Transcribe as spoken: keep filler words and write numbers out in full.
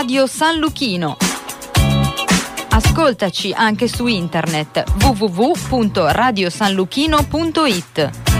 Radio San Luchino. Ascoltaci anche su internet w w w punto radio san luchino punto it.